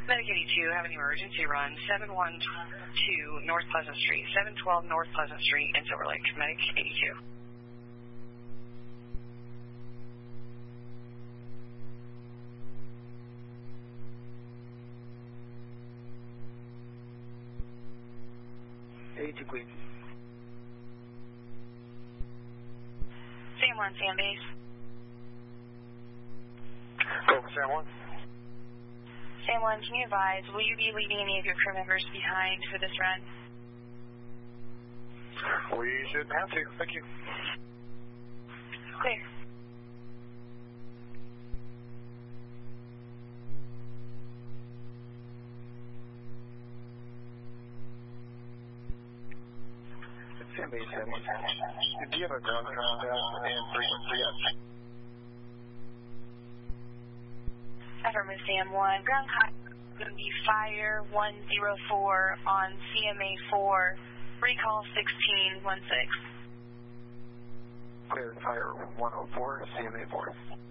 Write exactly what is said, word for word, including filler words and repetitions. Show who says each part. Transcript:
Speaker 1: Medic eighty-two, have an emergency run, seven one two North Pleasant Street, seven twelve North Pleasant Street in Silver Lake. Medic eighty-two.
Speaker 2: eighty-two, Queen.
Speaker 1: Sam one, Sam base.
Speaker 2: Go for Sam one.
Speaker 1: Sam one, can you advise, will you be leaving any of your crew members behind for this run?
Speaker 2: We shouldn't have to. Thank you.
Speaker 1: Clear.
Speaker 2: Sam base, Sam one. Do you have a ground contact and frequency yet?
Speaker 1: Affirmative, Sam one. Ground contact going to be Fire one zero four on C M A four, recall sixteen one six.
Speaker 2: Clear, Fire one oh four, C M A four.